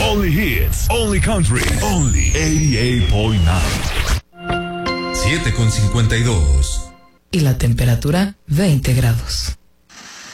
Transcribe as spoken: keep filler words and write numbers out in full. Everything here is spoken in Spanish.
Only hits, only country, only ochenta y ocho punto nueve. siete con cincuenta y dos. Y la temperatura veinte grados.